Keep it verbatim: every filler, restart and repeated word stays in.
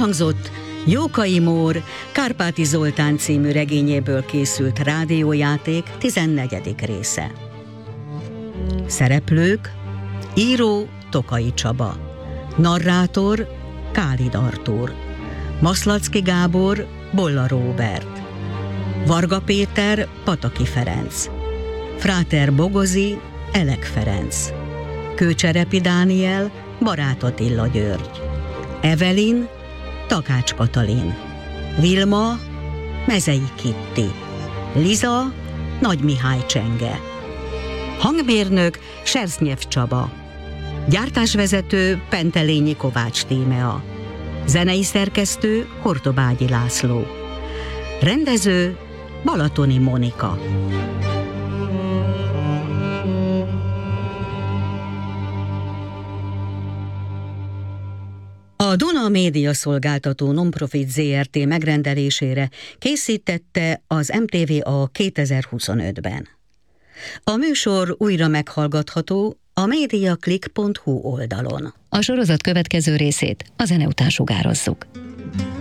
Elhangzott Jókai Mór Kárpáti Zoltán című regényéből készült rádiójáték tizennegyedik része. Szereplők: író Tokai Csaba, narrátor Kálid Artúr, Maszlacki Gábor Bolla Róbert, Varga Péter Pataki Ferenc, Fráter Bogozi Elek Ferenc, Kőcserepi Dániel Barát Attila György, Evelin Takács Katalin, Vilma Mezei Kitti, Liza Nagy Mihály Csenge, hangmérnök Sersznyev Csaba, gyártásvezető Pentelényi Kovács Tímea, zenei szerkesztő Hortobágyi László, rendező Balatoni Monika. A Duna Média Szolgáltató Nonprofit zé er té megrendelésére készítette az em té vé a kétezer-huszonötben. A műsor újra meghallgatható a mediaclick pont hu oldalon. A sorozat következő részét a zene után sugározzuk.